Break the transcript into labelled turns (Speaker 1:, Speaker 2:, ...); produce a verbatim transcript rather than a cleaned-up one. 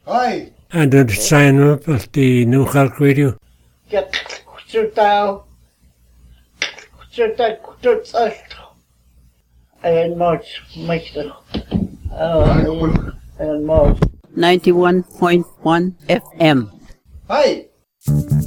Speaker 1: Hi.
Speaker 2: And to sign up at the New Cork Radio.
Speaker 1: Get your down. Your down. Your down. And much, much. Oh, and much.
Speaker 3: ninety-one point one F M.
Speaker 1: Hi.